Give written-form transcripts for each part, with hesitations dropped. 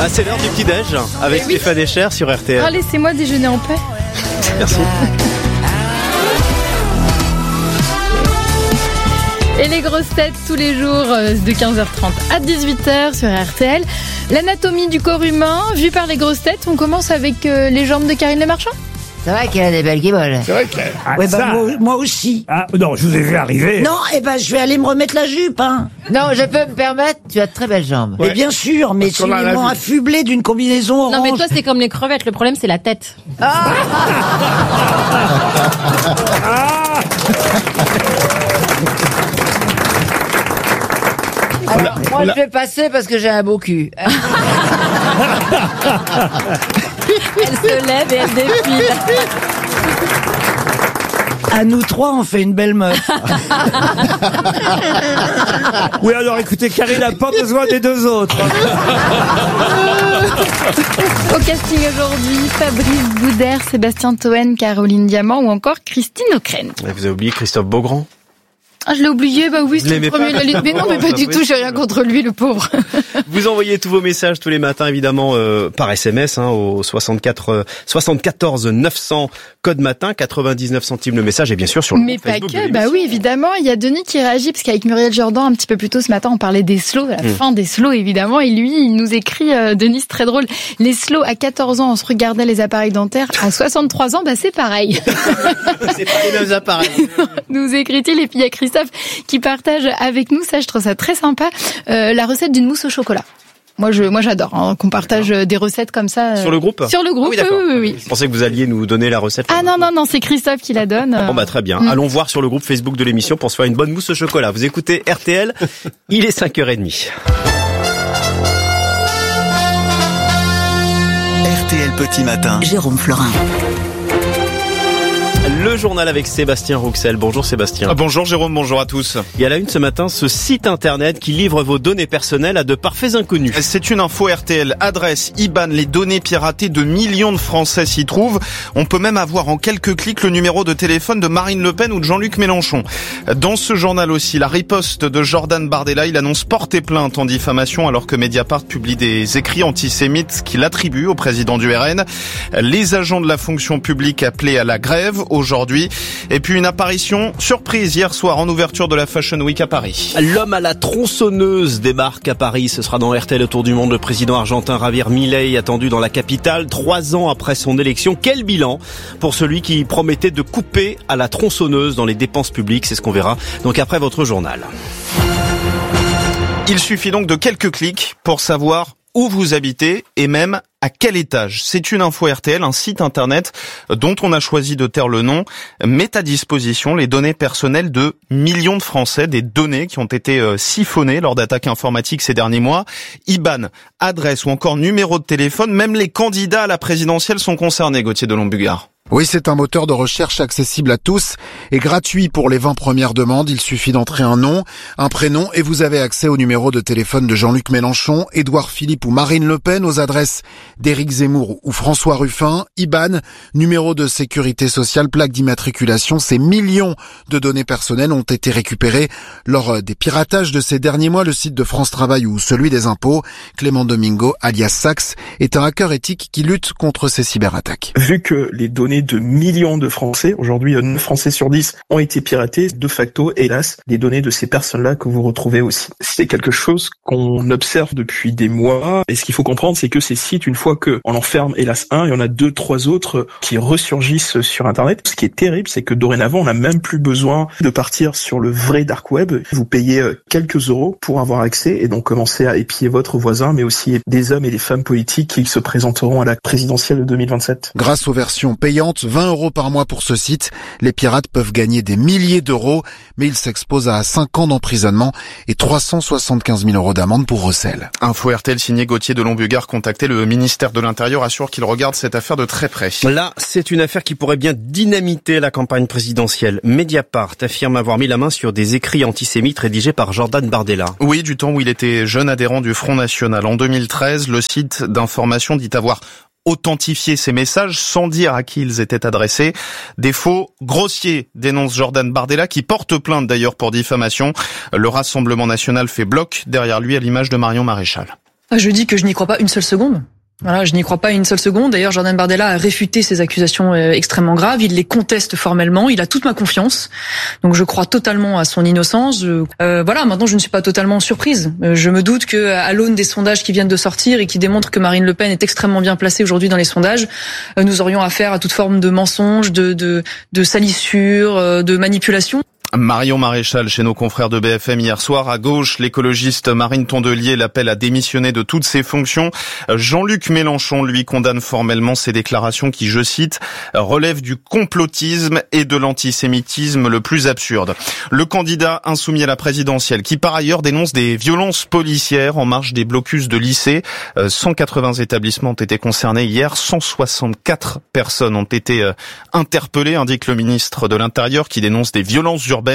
Ah, c'est l'heure du petit-déj avec Stéphane Echer sur RTL. Oh, laissez-moi déjeuner en paix. Merci. Et les grosses têtes tous les jours de 15h30 à 18h sur RTL. L'anatomie du corps humain vue par les grosses têtes. On commence avec les jambes de Karine Le Marchand. C'est vrai qu'elle a des belles guiboles. C'est vrai qu'elle... Ouais, moi aussi. Ah, non, je vous ai vu arriver. Non, je vais aller me remettre la jupe, hein. Non, je peux me permettre, tu as de très belles jambes. Mais bien sûr, mais Parce qu'on a ils la m'ont vue. affublé d'une combinaison orange. Non mais toi c'est comme les crevettes, le problème c'est la tête. Alors, moi, je vais passer parce que j'ai un beau cul. Elle se lève et elle défile. À nous trois, on fait une belle meuf. Oui, alors écoutez, Karine n'a pas besoin des deux autres. Au casting aujourd'hui, Fabrice Boudère, Sébastien Toen, Caroline Diamant ou encore Christine O'Krent. Vous avez oublié Christophe Beaugrand? Ah, je l'ai oublié, bah oui, Vous c'est le l'aimez premier pas de la liste. Mais non, mais pas du tout, j'ai rien contre lui, le pauvre. Vous envoyez tous vos messages tous les matins, évidemment, par SMS, au 74 900 code matin, 99 centimes le message, et bien sûr sur le Mais groupe pas Facebook de que, l'émission. bah oui, évidemment. Il y a Denis qui réagit, parce qu'avec Muriel Jourdan, un petit peu plus tôt ce matin, on parlait des slows, la fin des slows, évidemment. Et lui, il nous écrit, Denis, c'est très drôle. Les slows, à 14 ans, on se regardait les appareils dentaires. À 63 ans, bah c'est pareil. C'est pas les mêmes appareils. Nous écrit-il. Et puis il y a Christophe qui partage avec nous, ça je trouve ça très sympa, la recette d'une mousse au chocolat. Moi j'adore qu'on partage des recettes comme ça. Sur le groupe? Sur le groupe, Ah oui, d'accord. oui. Je pensais que vous alliez nous donner la recette. Ah non, c'est Christophe qui la donne. Bon bah très bien. Allons voir sur le groupe Facebook de l'émission pour se faire une bonne mousse au chocolat. Vous écoutez RTL, il est 5h30. RTL Petit Matin. Jérôme Florin. Le journal avec Sébastien Rouxel. Bonjour Sébastien. Bonjour Jérôme, bonjour à tous. Il y a la une ce matin, ce site internet qui livre vos données personnelles à de parfaits inconnus. C'est une info RTL, adresse, IBAN, les données piratées de millions de Français s'y trouvent. On peut même avoir en quelques clics le numéro de téléphone de Marine Le Pen ou de Jean-Luc Mélenchon. Dans ce journal aussi, la riposte de Jordan Bardella, il annonce porter plainte en diffamation alors que Mediapart publie des écrits antisémites qu'il attribue au président du RN. Les agents de la fonction publique appelés à la grève aujourd'hui. Et puis une apparition surprise hier soir en ouverture de la Fashion Week à Paris. L'homme à la tronçonneuse débarque à Paris. Ce sera dans RTL Autour du Monde. Le président argentin Javier Milei attendu dans la capitale 3 ans après son élection. Quel bilan pour celui qui promettait de couper à la tronçonneuse dans les dépenses publiques. C'est ce qu'on verra donc après votre journal. Il suffit donc de quelques clics pour savoir où vous habitez et même à quel étage. C'est une info RTL, un site internet dont on a choisi de taire le nom, met à disposition les données personnelles de millions de Français, des données qui ont été siphonnées lors d'attaques informatiques ces derniers mois. IBAN, adresse ou encore numéro de téléphone, même les candidats à la présidentielle sont concernés, Gauthier de Lombugard. Oui, c'est un moteur de recherche accessible à tous et gratuit pour les 20 premières demandes. Il suffit d'entrer un nom, un prénom et vous avez accès au numéro de téléphone de Jean-Luc Mélenchon, Édouard Philippe ou Marine Le Pen, aux adresses d'Éric Zemmour ou François Ruffin, IBAN, numéro de sécurité sociale, plaque d'immatriculation. Ces millions de données personnelles ont été récupérées lors des piratages de ces derniers mois. Le site de France Travail ou celui des impôts, Clément Domingo, alias Sax, est un hacker éthique qui lutte contre ces cyberattaques. Vu que les données de millions de Français, aujourd'hui 9 Français sur 10 ont été piratés, de facto, hélas, les données de ces personnes-là que vous retrouvez aussi. C'est quelque chose qu'on observe depuis des mois, et ce qu'il faut comprendre, c'est que ces sites, une fois qu'on en ferme, hélas, un, il y en a 2, 3 autres qui ressurgissent sur Internet. Ce qui est terrible, c'est que dorénavant, on n'a même plus besoin de partir sur le vrai dark web. Vous payez quelques euros pour avoir accès, et donc commencer à épier votre voisin, mais aussi des hommes et des femmes politiques qui se présenteront à la présidentielle de 2027. Grâce aux versions payantes, 20 € par mois pour ce site, les pirates peuvent gagner des milliers d'euros, mais ils s'exposent à 5 ans d'emprisonnement et 375 000 € d'amende pour recel. Info RTL signé Gauthier de Lombugard, contacté le ministère de l'Intérieur, assure qu'il regarde cette affaire de très près. Là, c'est une affaire qui pourrait bien dynamiter la campagne présidentielle. Mediapart affirme avoir mis la main sur des écrits antisémites rédigés par Jordan Bardella. Oui, du temps où il était jeune adhérent du Front National. En 2013, le site d'information dit avoir authentifier ces messages sans dire à qui ils étaient adressés. Des faux grossiers, dénonce Jordan Bardella, qui porte plainte d'ailleurs pour diffamation. Le Rassemblement national fait bloc derrière lui à l'image de Marion Maréchal. Je dis que je n'y crois pas une seule seconde. Voilà, je n'y crois pas une seule seconde. D'ailleurs, Jordan Bardella a réfuté ces accusations extrêmement graves. Il les conteste formellement. Il a toute ma confiance. Donc, je crois totalement à son innocence. Voilà, maintenant, je ne suis pas totalement surprise. Je me doute que, à l'aune des sondages qui viennent de sortir et qui démontrent que Marine Le Pen est extrêmement bien placée aujourd'hui dans les sondages, nous aurions affaire à toute forme de mensonge, de salissure, de manipulation. Marion Maréchal chez nos confrères de BFM hier soir. À gauche, l'écologiste Marine Tondelier l'appelle à démissionner de toutes ses fonctions. Jean-Luc Mélenchon, lui, condamne formellement ces déclarations qui, je cite, relèvent du complotisme et de l'antisémitisme le plus absurde. Le candidat insoumis à la présidentielle, qui par ailleurs dénonce des violences policières en marge des blocus de lycées. 180 établissements ont été concernés hier. 164 personnes ont été interpellées, indique le ministre de l'Intérieur, qui dénonce des violences urbaines.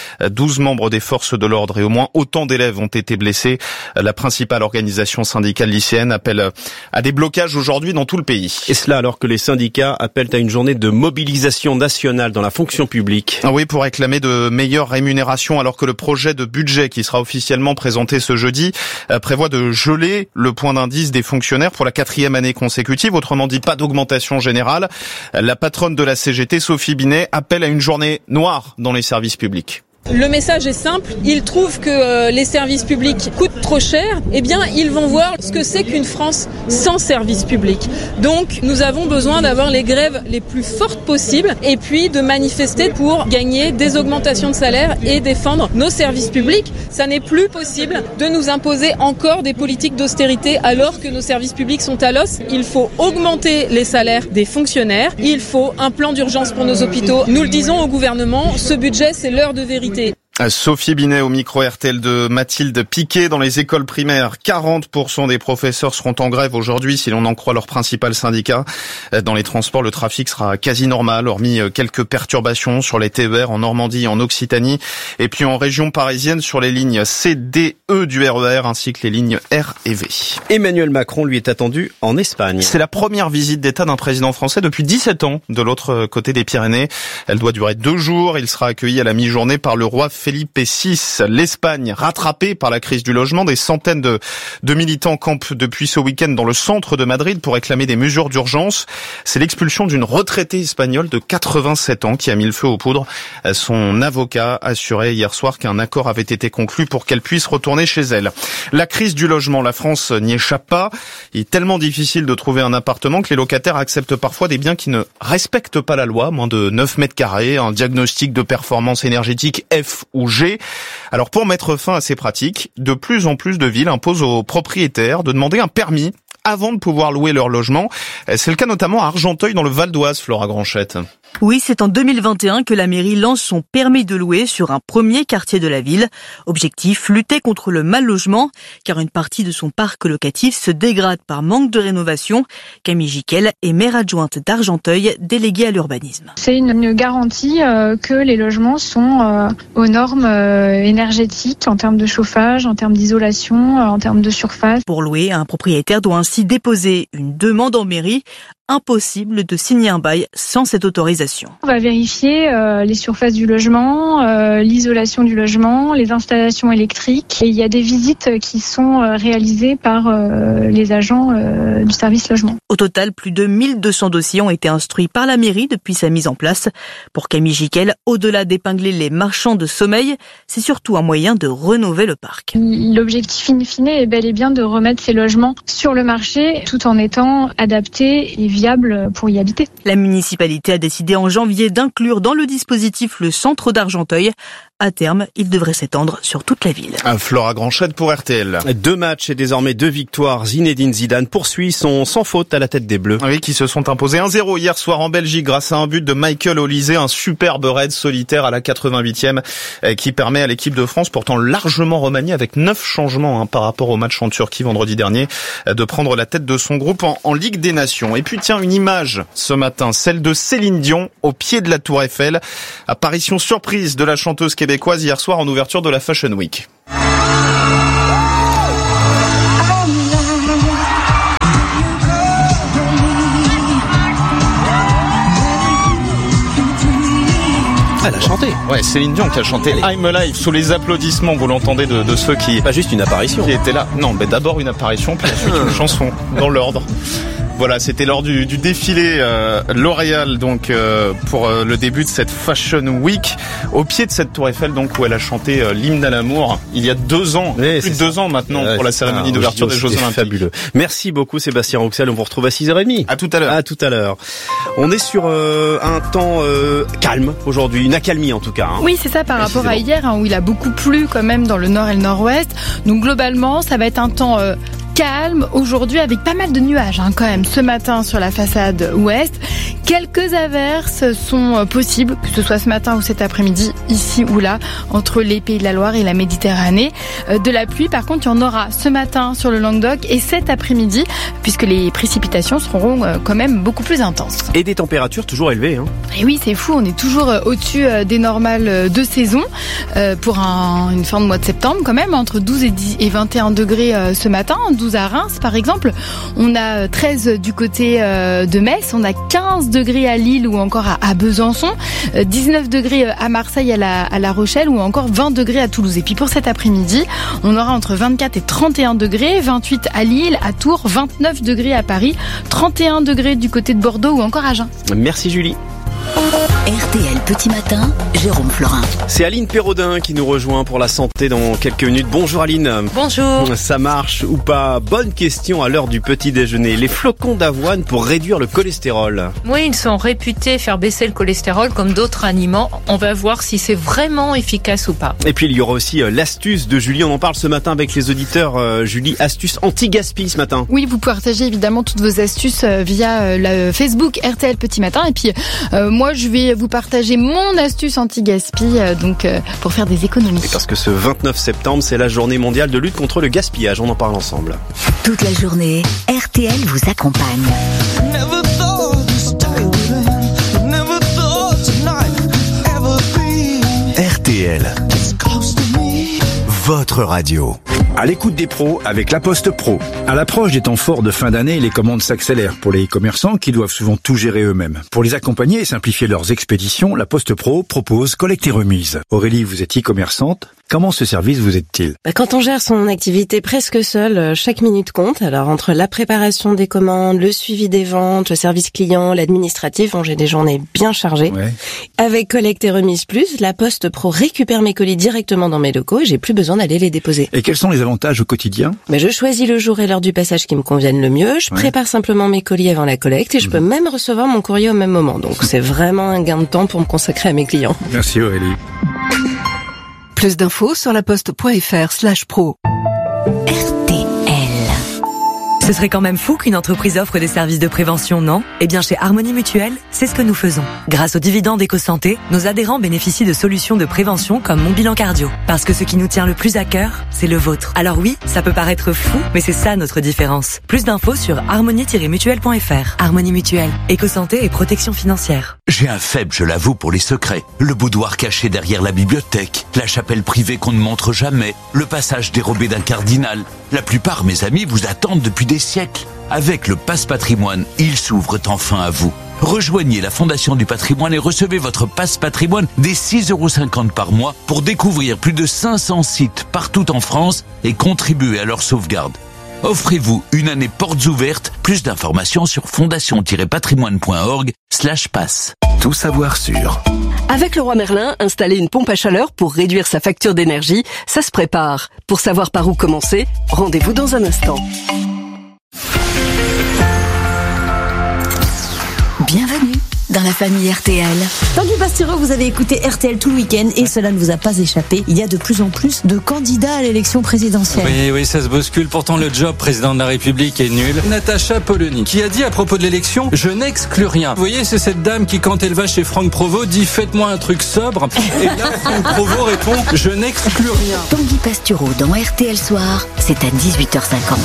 12 membres des forces de l'ordre et au moins autant d'élèves ont été blessés. La principale organisation syndicale lycéenne appelle à des blocages aujourd'hui dans tout le pays. Et cela alors que les syndicats appellent à une journée de mobilisation nationale dans la fonction publique. Ah oui, pour réclamer de meilleures rémunérations, alors que le projet de budget qui sera officiellement présenté ce jeudi prévoit de geler le point d'indice des fonctionnaires pour la 4e année consécutive. Autrement dit, pas d'augmentation générale. La patronne de la CGT, Sophie Binet, appelle à une journée noire dans les services publics. Le message est simple, ils trouvent que les services publics coûtent trop cher, eh bien ils vont voir ce que c'est qu'une France sans services publics. Donc nous avons besoin d'avoir les grèves les plus fortes possibles et puis de manifester pour gagner des augmentations de salaire et défendre nos services publics. Ça n'est plus possible de nous imposer encore des politiques d'austérité alors que nos services publics sont à l'os. Il faut augmenter les salaires des fonctionnaires, il faut un plan d'urgence pour nos hôpitaux. Nous le disons au gouvernement, ce budget c'est l'heure de vérité. Sophie Binet au micro RTL de Mathilde Piquet. Dans les écoles primaires, 40% des professeurs seront en grève aujourd'hui si l'on en croit leur principal syndicat. Dans les transports, le trafic sera quasi normal, hormis quelques perturbations sur les TER en Normandie et en Occitanie. Et puis en région parisienne sur les lignes C, D, E du RER ainsi que les lignes R et V. Emmanuel Macron lui est attendu en Espagne. C'est la première visite d'État d'un président français depuis 17 ans de l'autre côté des Pyrénées. Elle doit durer 2 jours. Il sera accueilli à la mi-journée par le roi Felipe VI. L'Espagne, rattrapée par la crise du logement, des centaines de militants campent depuis ce week-end dans le centre de Madrid pour réclamer des mesures d'urgence. C'est l'expulsion d'une retraitée espagnole de 87 ans qui a mis le feu aux poudres. Son avocat assurait hier soir qu'un accord avait été conclu pour qu'elle puisse retourner chez elle. La crise du logement, la France n'y échappe pas. Il est tellement difficile de trouver un appartement que les locataires acceptent parfois des biens qui ne respectent pas la loi, moins de 9 mètres carrés, un diagnostic de performance énergétique F ou G. Alors pour mettre fin à ces pratiques, de plus en plus de villes imposent aux propriétaires de demander un permis avant de pouvoir louer leur logement. C'est le cas notamment à Argenteuil dans le Val d'Oise, Flora Granchette. Oui, c'est en 2021 que la mairie lance son permis de louer sur un premier quartier de la ville. Objectif, lutter contre le mal logement, car une partie de son parc locatif se dégrade par manque de rénovation. Camille Jiquel est maire adjointe d'Argenteuil, déléguée à l'urbanisme. C'est une garantie que les logements sont aux normes énergétiques en termes de chauffage, en termes d'isolation, en termes de surface. Pour louer, un propriétaire doit ainsi déposer une demande en mairie. Impossible de signer un bail sans cette autorisation. On va vérifier les surfaces du logement, l'isolation du logement, les installations électriques. Et il y a des visites qui sont réalisées par les agents du service logement. Au total, plus de 1200 dossiers ont été instruits par la mairie depuis sa mise en place. Pour Camille Jiquel, au-delà d'épingler les marchands de sommeil, c'est surtout un moyen de rénover le parc. L'objectif in fine est bel et bien de remettre ces logements sur le marché tout en étant adaptés et viable pour y habiter. La municipalité a décidé en janvier d'inclure dans le dispositif le centre d'Argenteuil. À terme, il devrait s'étendre sur toute la ville. Flora Granchette pour RTL. 2 matchs et désormais 2 victoires. Zinedine Zidane poursuit son sans faute à la tête des Bleus. Oui, qui se sont imposés 1-0 hier soir en Belgique grâce à un but de Michael Olise, un superbe raid solitaire à la 88e qui permet à l'équipe de France, pourtant largement remaniée avec 9 changements par rapport au match en Turquie vendredi dernier, de prendre la tête de son groupe en Ligue des Nations. Et puis tiens, une image ce matin, celle de Céline Dion au pied de la Tour Eiffel. Apparition surprise de la chanteuse québécoise hier soir en ouverture de la Fashion Week. Elle a chanté. Ouais, Céline Dion qui a chanté I'm Alive sous les applaudissements, vous l'entendez, de ceux qui... Pas juste une apparition. Qui étaient là. Non, mais d'abord une apparition, puis ensuite une chanson, dans l'ordre. Voilà, c'était lors du défilé L'Oréal, donc pour le début de cette Fashion Week, au pied de cette tour Eiffel, donc où elle a chanté l'hymne à l'amour il y a 2 ans, plus de 2 ans maintenant, pour la cérémonie d'ouverture des Jeux Olympiques. Fabuleux. Merci beaucoup Sébastien Rouxel, on vous retrouve à 6h30. À tout à l'heure. À tout à l'heure. On est sur un temps calme aujourd'hui, une accalmie en tout cas. Hein. Oui, c'est ça par rapport à hier, où il a beaucoup plu quand même dans le nord et le nord-ouest. Donc globalement, ça va être un temps calme aujourd'hui avec pas mal de nuages quand même ce matin sur la façade ouest. Quelques averses sont possibles, que ce soit ce matin ou cet après-midi, ici ou là, entre les Pays de la Loire et la Méditerranée. De la pluie, par contre, il y en aura ce matin sur le Languedoc et cet après-midi, puisque les précipitations seront quand même beaucoup plus intenses. Et des températures toujours élevées. Hein. Et oui, c'est fou, on est toujours au-dessus des normales de saison pour une fin de mois de septembre quand même, entre 12 et 21 degrés ce matin, 12 à Reims par exemple. On a 13 du côté de Metz, on a 15 degrés à Lille ou encore à Besançon, 19 degrés à Marseille, à La Rochelle ou encore 20 degrés à Toulouse. Et puis pour cet après-midi, on aura entre 24 et 31 degrés, 28 à Lille, à Tours, 29 degrés à Paris, 31 degrés du côté de Bordeaux ou encore à Agen. Merci Julie. RTL Petit Matin, Jérôme Florin. C'est Aline Pérodin qui nous rejoint pour la santé dans quelques minutes. Bonjour Aline. Bonjour. Ça marche ou pas? Bonne question à l'heure du petit déjeuner. Les flocons d'avoine pour réduire le cholestérol. Oui, ils sont réputés faire baisser le cholestérol comme d'autres aliments. On va voir si c'est vraiment efficace ou pas. Et puis il y aura aussi l'astuce de Julie. On en parle ce matin avec les auditeurs. Julie, astuce anti-gaspi ce matin. Oui, vous partagez évidemment toutes vos astuces via le Facebook RTL Petit Matin. Et puis moi, je vais vous partager mon astuce anti-gaspi pour faire des économies. Et parce que ce 29 septembre, c'est la journée mondiale de lutte contre le gaspillage. On en parle ensemble. Toute la journée, RTL vous accompagne. RTL, votre radio. À l'écoute des pros avec La Poste Pro. À l'approche des temps forts de fin d'année, les commandes s'accélèrent pour les e-commerçants qui doivent souvent tout gérer eux-mêmes. Pour les accompagner et simplifier leurs expéditions, La Poste Pro propose collecte et remise. Aurélie, vous êtes e-commerçante. Comment ce service vous aide-t-il ? Quand on gère son activité presque seul, chaque minute compte. Alors entre la préparation des commandes, le suivi des ventes, le service client, l'administratif, j'ai des journées bien chargées. Ouais. Avec Collecte et Remise Plus, La Poste Pro récupère mes colis directement dans mes locaux et j'ai plus besoin d'aller les déposer. Et quels sont les avantages au quotidien ? Je choisis le jour et l'heure du passage qui me conviennent le mieux. Je prépare simplement mes colis avant la collecte et je peux même recevoir mon courrier au même moment. Donc c'est vraiment un gain de temps pour me consacrer à mes clients. Merci Aurélie. Plus d'infos sur laposte.fr/pro. Ce serait quand même fou qu'une entreprise offre des services de prévention, non ? Eh bien, chez Harmonie Mutuelle, c'est ce que nous faisons. Grâce aux dividendes EcoSanté, nos adhérents bénéficient de solutions de prévention comme Mon Bilan Cardio. Parce que ce qui nous tient le plus à cœur, c'est le vôtre. Alors oui, ça peut paraître fou, mais c'est ça notre différence. Plus d'infos sur harmonie-mutuelle.fr. Harmonie Mutuelle, EcoSanté et protection financière. J'ai un faible, je l'avoue, pour les secrets. Le boudoir caché derrière la bibliothèque, la chapelle privée qu'on ne montre jamais, le passage dérobé d'un cardinal. La plupart, mes amis, vous attendent depuis des siècles. Avec le Passe Patrimoine, ils s'ouvrent enfin à vous. Rejoignez la Fondation du Patrimoine et recevez votre Passe Patrimoine dès 6,50 € par mois pour découvrir plus de 500 sites partout en France et contribuer à leur sauvegarde. Offrez-vous une année portes ouvertes. Plus d'informations sur fondation-patrimoine.org/passe. Tout savoir sur. Avec Leroy Merlin, installer une pompe à chaleur pour réduire sa facture d'énergie, ça se prépare. Pour savoir par où commencer, rendez-vous dans un instant. Bienvenue dans la famille RTL. Tanguy Pastureau, vous avez écouté RTL tout le week-end et cela ne vous a pas échappé. Il y a de plus en plus de candidats à l'élection présidentielle. Oui, ça se bouscule. Pourtant, le job président de la République est nul. Natacha Polony, qui a dit à propos de l'élection, je n'exclus rien. Vous voyez, c'est cette dame qui, quand elle va chez Franck Provost, dit faites-moi un truc sobre. Et là, Franck Provost répond, je n'exclus rien. Tanguy Pastureau dans RTL Soir, c'est à 18h50.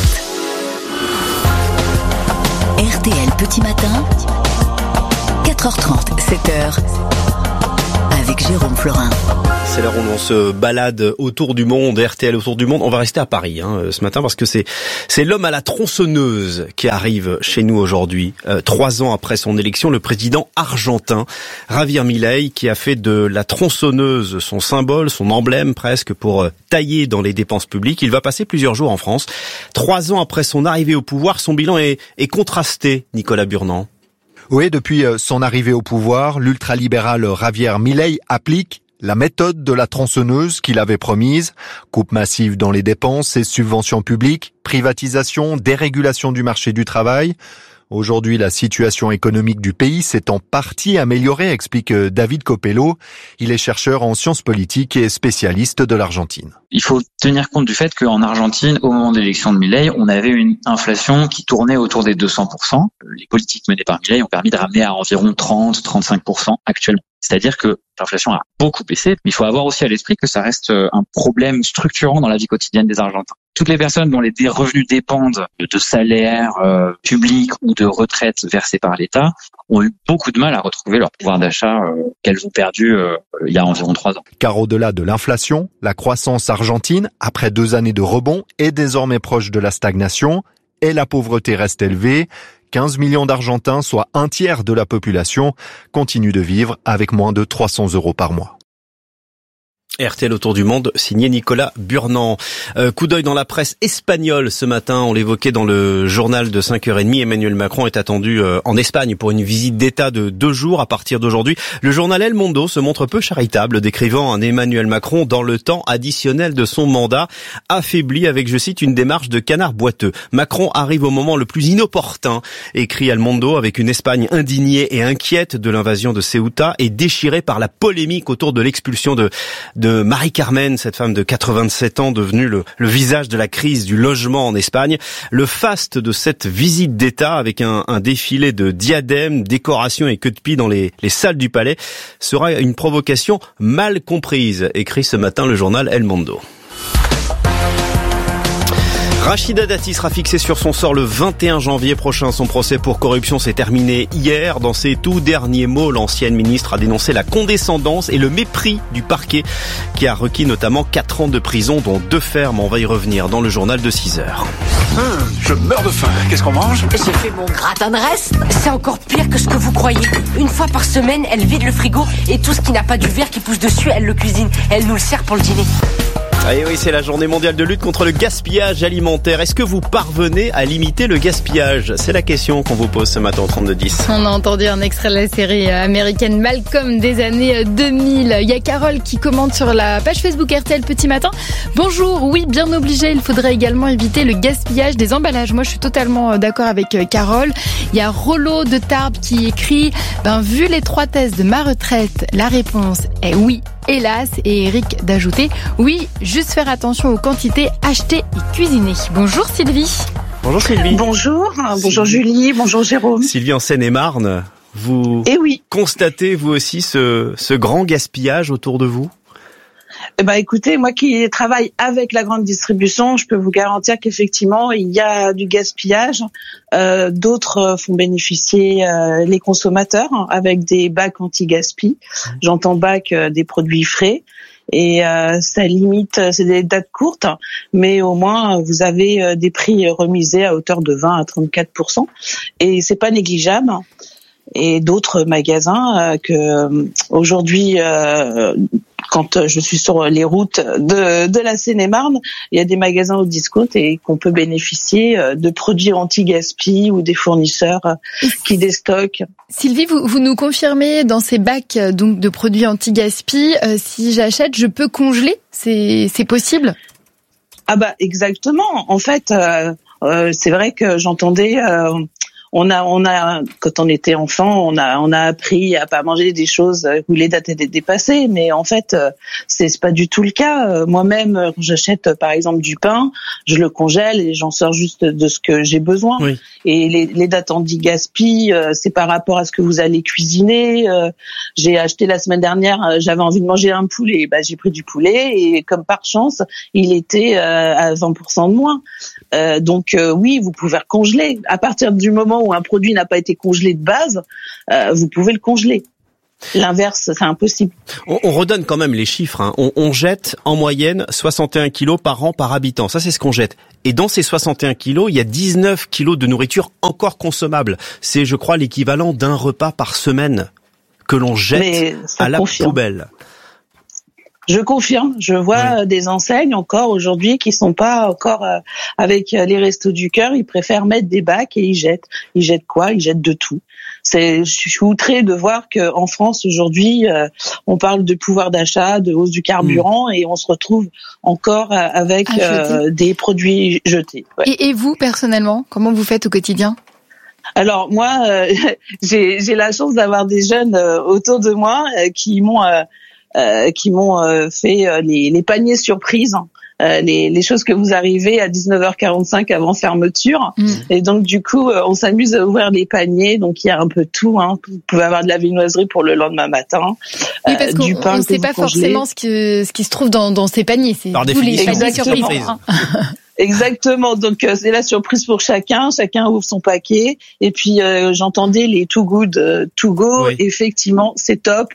RTL Petit Matin, 4h30, 7h, avec Jérôme Florin. C'est l'heure où on se balade autour du monde, RTL autour du monde. On va rester à Paris ce matin parce que c'est l'homme à la tronçonneuse qui arrive chez nous aujourd'hui. 3 ans après son élection, le président argentin Javier Milei, qui a fait de la tronçonneuse son symbole, son emblème presque, pour tailler dans les dépenses publiques. Il va passer plusieurs jours en France. 3 ans après son arrivée au pouvoir, son bilan est contrasté, Nicolas Burnand. Oui, depuis son arrivée au pouvoir, l'ultralibéral Javier Milei applique la méthode de la tronçonneuse qu'il avait promise. Coupe massive dans les dépenses et subventions publiques, privatisation, dérégulation du marché du travail. Aujourd'hui, la situation économique du pays s'est en partie améliorée, explique David Copello. Il est chercheur en sciences politiques et spécialiste de l'Argentine. Il faut tenir compte du fait qu'en Argentine, au moment de l'élection de Milei, on avait une inflation qui tournait autour des 200%. Les politiques menées par Milei ont permis de ramener à environ 30-35% actuellement. C'est-à-dire que l'inflation a beaucoup baissé, mais il faut avoir aussi à l'esprit que ça reste un problème structurant dans la vie quotidienne des Argentins. Toutes les personnes dont les revenus dépendent de salaires publics ou de retraites versées par l'État ont eu beaucoup de mal à retrouver leur pouvoir d'achat qu'elles ont perdu il y a environ 3 ans. Car au-delà de l'inflation, la croissance argentine, après 2 années de rebond, est désormais proche de la stagnation et la pauvreté reste élevée. 15 millions d'Argentins, soit 1/3 de la population, continuent de vivre avec moins de 300 € par mois. RTL autour du monde, signé Nicolas Burnand. Coup d'œil dans la presse espagnole ce matin, on l'évoquait dans le journal de 5h30, Emmanuel Macron est attendu en Espagne pour une visite d'État de 2 jours à partir d'aujourd'hui. Le journal El Mundo se montre peu charitable, décrivant un Emmanuel Macron dans le temps additionnel de son mandat, affaibli avec, je cite, une démarche de canard boiteux. Macron arrive au moment le plus inopportun, écrit El Mundo, avec une Espagne indignée et inquiète de l'invasion de Ceuta et déchirée par la polémique autour de l'expulsion de Marie-Carmen, cette femme de 87 ans devenue le visage de la crise du logement en Espagne. Le faste de cette visite d'État avec un défilé de diadèmes, décorations et queues de pie dans les salles du palais sera une provocation mal comprise, écrit ce matin le journal El Mundo. Rachida Dati sera fixée sur son sort le 21 janvier prochain. Son procès pour corruption s'est terminé hier. Dans ses tout derniers mots, l'ancienne ministre a dénoncé la condescendance et le mépris du parquet qui a requis notamment 4 ans de prison, dont 2 fermes. On va y revenir dans le journal de 6h. Je meurs de faim. Qu'est-ce qu'on mange? J'ai fait mon gratin de reste. C'est encore pire que ce que vous croyez. Une fois par semaine, elle vide le frigo et tout ce qui n'a pas du verre qui pousse dessus, elle le cuisine. Elle nous le sert pour le dîner. Et oui, c'est la journée mondiale de lutte contre le gaspillage alimentaire. Est-ce que vous parvenez à limiter le gaspillage? C'est la question qu'on vous pose ce matin au 3210. On a entendu un extrait de la série américaine Malcolm des années 2000. Il y a Carole qui commente sur la page Facebook RTL Petit Matin. Bonjour, oui, bien obligé, il faudrait également éviter le gaspillage des emballages. Moi, je suis totalement d'accord avec Carole. Il y a Rollo de Tarbes qui écrit vu les 3 thèses de ma retraite, la réponse est oui. Hélas, et Eric d'ajouter, oui, juste faire attention aux quantités achetées et cuisinées. Bonjour Sylvie. Bonjour Sylvie. Bonjour, bonjour Julie, bonjour Jérôme. Sylvie en Seine-et-Marne, vous constatez vous aussi ce grand gaspillage autour de vous? Écoutez, moi qui travaille avec la grande distribution, je peux vous garantir qu'effectivement, il y a du gaspillage. D'autres font bénéficier les consommateurs avec des bacs anti-gaspi. J'entends bacs des produits frais. Et ça limite, c'est des dates courtes, mais au moins vous avez des prix remisés à hauteur de 20 à 34%. Et c'est pas négligeable. Et d'autres magasins que aujourd'hui, quand je suis sur les routes de la Seine-et-Marne, il y a des magasins au discount et qu'on peut bénéficier de produits anti-gaspi ou des fournisseurs qui déstockent. Sylvie, vous nous confirmez dans ces bacs donc de produits anti-gaspi, si j'achète, je peux congeler? C'est possible? Ah exactement. En fait, c'est vrai que j'entendais. On a, quand on était enfant, on a appris à pas manger des choses où les dates étaient dépassées, mais en fait, c'est pas du tout le cas. Moi-même, quand j'achète par exemple du pain, je le congèle et j'en sors juste de ce que j'ai besoin. Oui. Et les dates anti-gaspi, c'est par rapport à ce que vous allez cuisiner. J'ai acheté la semaine dernière, j'avais envie de manger un poulet, j'ai pris du poulet et comme par chance, il était à 20% de moins. Donc oui, vous pouvez recongeler. À partir du moment où un produit n'a pas été congelé de base, vous pouvez le congeler. L'inverse, c'est impossible. On redonne quand même les chiffres. Hein. On jette en moyenne 61 kilos par an par habitant. Ça, c'est ce qu'on jette. Et dans ces 61 kilos, il y a 19 kilos de nourriture encore consommable. C'est, je crois, l'équivalent d'un repas par semaine que l'on jette à la poubelle. Je confirme. Je vois des enseignes encore aujourd'hui qui sont pas encore avec les Restos du Cœur. Ils préfèrent mettre des bacs et ils jettent. Ils jettent quoi? Ils jettent de tout. Je suis outrée de voir que en France aujourd'hui, on parle de pouvoir d'achat, de hausse du carburant et on se retrouve encore avec des produits jetés. Ouais. Et vous personnellement, comment vous faites au quotidien? Alors moi, j'ai la chance d'avoir des jeunes autour de moi qui m'ont fait les paniers surprises, les choses que vous arrivez à 19h45 avant fermeture. Et donc du coup, on s'amuse à ouvrir les paniers. Donc il y a un peu tout. Hein. Vous pouvez avoir de la viennoiserie pour le lendemain matin. Oui, parce qu'on ne sait pas forcément ce qui se trouve dans ces paniers. C'est tous les paniers surprises. Exactement. Donc c'est la surprise pour chacun. Chacun ouvre son paquet. Et puis j'entendais les Too Good To Go. Oui. Effectivement, c'est top.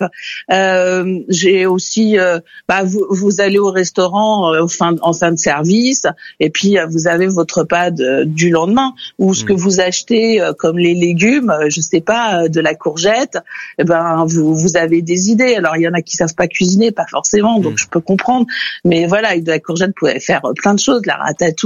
J'ai aussi, vous allez au restaurant en fin de service, et puis vous avez votre repas du lendemain ou ce que vous achetez comme les légumes, je sais pas, de la courgette. Vous avez des idées. Alors il y en a qui savent pas cuisiner, pas forcément, donc je peux comprendre. Mais voilà, avec de la courgette, vous pouvez faire plein de choses, de la ratatouille,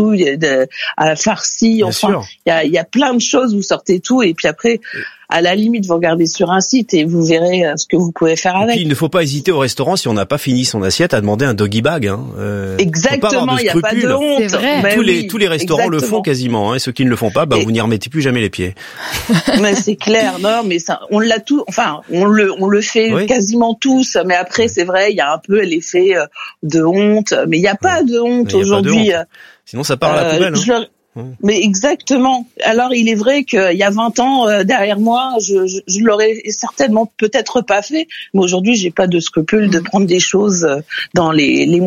à la farcie, enfin, il y a plein de choses, vous sortez tout, et puis après, à la limite, vous regardez sur un site et vous verrez ce que vous pouvez faire avec. Et puis, il ne faut pas hésiter au restaurant, si on n'a pas fini son assiette, à demander un doggy bag. Hein. Exactement, il n'y a pas de honte. C'est vrai. Tous les restaurants le font quasiment, hein, et ceux qui ne le font pas, vous n'y remettez plus jamais les pieds. Mais c'est clair, non, mais ça, on l'a tout, enfin, on le fait quasiment tous, mais après, c'est vrai, il y a un peu l'effet de honte, mais il n'y a pas de honte aujourd'hui. Sinon, ça part à la poubelle. Mais exactement. Alors, il est vrai qu'il y a 20 ans derrière moi, je l'aurais certainement peut-être pas fait, mais aujourd'hui, j'ai pas de scrupule de prendre des choses dans les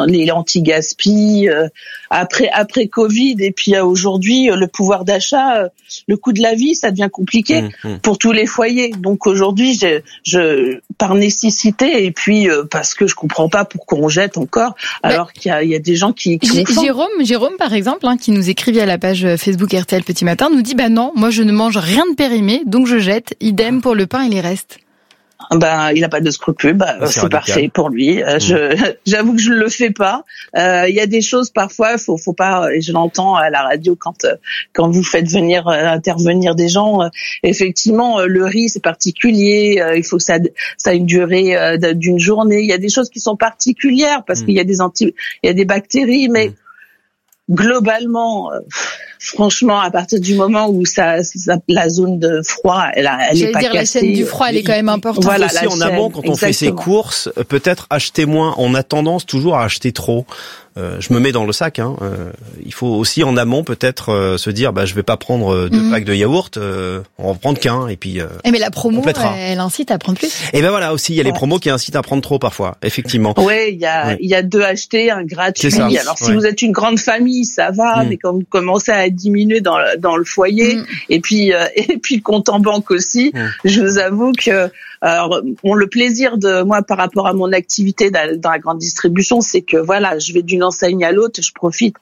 anti-gaspi après Covid, et puis aujourd'hui, le pouvoir d'achat, le coût de la vie, ça devient compliqué pour tous les foyers. Donc aujourd'hui, je par nécessité, et puis parce que je comprends pas pourquoi on jette encore, alors qu'il y a des gens qui Jérôme par exemple, qui nous écrivait à la page Facebook RTL Petit Matin, nous dit non, moi je ne mange rien de périmé, donc je jette. Idem pour le pain et les restes. Il n'a pas de scrupules, c'est parfait pour lui. J'avoue que je le fais pas. Il y a des choses parfois, faut pas. Et je l'entends à la radio quand vous faites venir intervenir des gens. Effectivement, le riz c'est particulier. Il faut que ça a une durée d'une journée. Il y a des choses qui sont particulières parce qu'il y a il y a des bactéries, mais globalement, franchement, à partir du moment où la zone de froid, elle est pas cassée. La chaîne du froid, elle est quand même importante. Voilà, aussi en amont, quand on fait ses courses, peut-être acheter moins. On a tendance toujours à acheter trop. Je me mets dans le sac. Il faut aussi en amont peut-être se dire, je vais pas prendre 2 packs de yaourt, on va en prendre qu'un, et puis. Mais la promo, elle incite à prendre plus. Et voilà aussi, il y a les promos qui incitent à prendre trop parfois, effectivement. Ouais, il y a 2 achetés, un gratuit. Alors si vous êtes une grande famille, ça va, mais quand vous commencez à diminuer dans le foyer, et puis le compte en banque aussi, je vous avoue que le plaisir de moi par rapport à mon activité dans la grande distribution, c'est que voilà, je vais d'une enseigne à l'autre, je profite,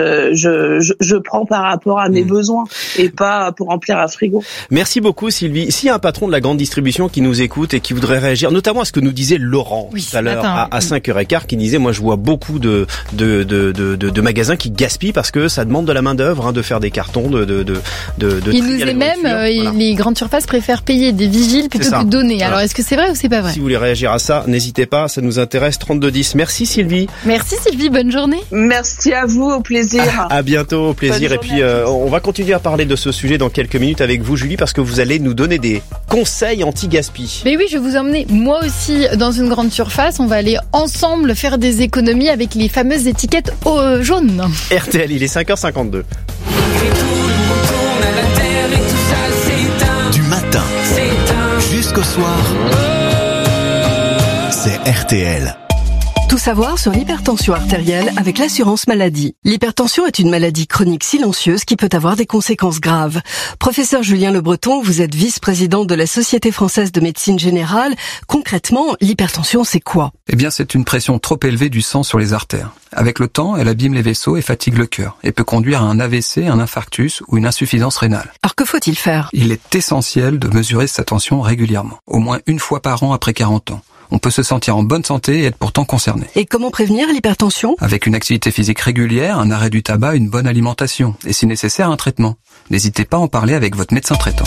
je prends par rapport à mes besoins et pas pour remplir un frigo. Merci beaucoup Sylvie. S'il y a un patron de la grande distribution qui nous écoute et qui voudrait réagir, notamment à ce que nous disait Laurent tout à l'heure à 5h15, qui disait moi je vois beaucoup de magasins qui gaspillent parce que ça demande de la main d'œuvre, de faire des cartons, il nous est même les grandes surfaces préfèrent payer des vigiles plutôt que de donner. Alors est-ce que c'est vrai ou c'est pas vrai? Si vous voulez réagir à ça, n'hésitez pas, ça nous intéresse. 3210. Merci Sylvie. Merci Sylvie, bonne journée. Merci à vous, au plaisir. À bientôt, au plaisir. Et puis on va continuer à parler de ce sujet dans quelques minutes avec vous Julie, parce que vous allez nous donner des conseils anti-gaspi. Mais oui, je vais vous emmener moi aussi dans une grande surface. On va aller ensemble faire des économies avec les fameuses étiquettes jaunes. RTL, il est 5h52. Du matin jusqu'au soir, c'est RTL. Tout savoir sur l'hypertension artérielle avec l'assurance maladie. L'hypertension est une maladie chronique silencieuse qui peut avoir des conséquences graves. Professeur Julien Le Breton, vous êtes vice-président de la Société française de médecine générale. Concrètement, l'hypertension, c'est quoi? Eh bien, c'est une pression trop élevée du sang sur les artères. Avec le temps, elle abîme les vaisseaux et fatigue le cœur et peut conduire à un AVC, un infarctus ou une insuffisance rénale. Alors que faut-il faire? Il est essentiel de mesurer sa tension régulièrement, au moins une fois par an après 40 ans. On peut se sentir en bonne santé et être pourtant concerné. Et comment prévenir l'hypertension? Avec une activité physique régulière, un arrêt du tabac, une bonne alimentation et si nécessaire un traitement. N'hésitez pas à en parler avec votre médecin traitant.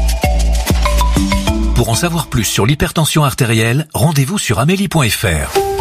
Pour en savoir plus sur l'hypertension artérielle, rendez-vous sur amélie.fr.